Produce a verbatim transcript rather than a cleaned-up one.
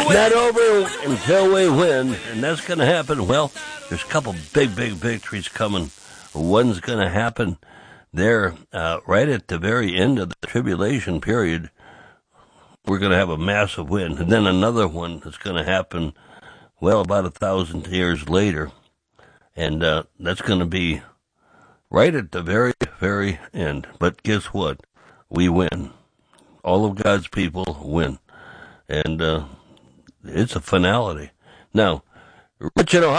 It's not over until we win, and that's going to happen. Well, there's a couple big, big victories coming. One's going to happen there uh, right at the very end of the tribulation period. We're going to have a massive win. And then another one that's going to happen, well, about a thousand years later. And uh, that's going to be right at the very, very end. But guess what? We win. All of God's people win. And uh, it's a finality. Now, Rich in Ohio.